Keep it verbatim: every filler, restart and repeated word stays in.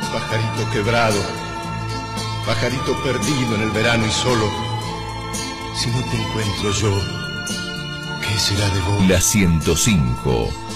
pajarito quebrado, pajarito perdido en el verano y solo. Si no te encuentro yo, ¿qué será de vos? La ciento cinco.